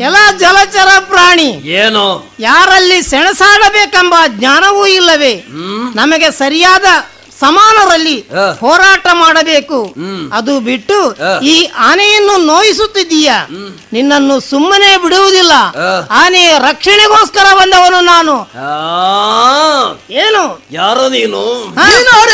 ಎಲ್ಲ ಜಲಚರ ಪ್ರಾಣಿ ಏನು ಯಾರಲ್ಲಿ ಸೆಣಸಾಡಬೇಕೆಂಬ ಜ್ಞಾನವೂ ಇಲ್ಲವೇ? ನಮಗೆ ಸರಿಯಾದ ಸಮಾನರಲ್ಲಿ ಹೋರಾಟ ಮಾಡಬೇಕು. ಅದು ಬಿಟ್ಟು ಈ ಆನೆಯನ್ನು ನೋಯಿಸುತ್ತಿದ್ದೀಯ, ನಿನ್ನನ್ನು ಸುಮ್ಮನೆ ಬಿಡುವುದಿಲ್ಲ. ಆನೆಯ ರಕ್ಷಣೆಗೋಸ್ಕರ ಬಂದವನು ನಾನು. ಏನು ಏನು ಯಾರೋ ನೀನು?